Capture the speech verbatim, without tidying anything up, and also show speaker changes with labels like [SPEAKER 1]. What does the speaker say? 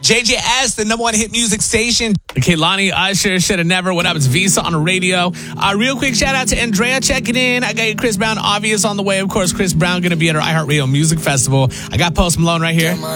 [SPEAKER 1] J J S, the number one hit music station.
[SPEAKER 2] Kehlani Usher, Shoulda Never. What up? It's Visa on the radio. Uh, real quick shout out to Andrea checking in. I got your Chris Brown Obvious on the way. Of course, Chris Brown going to be at our iHeartRadio Music Festival. I got Post Malone right here.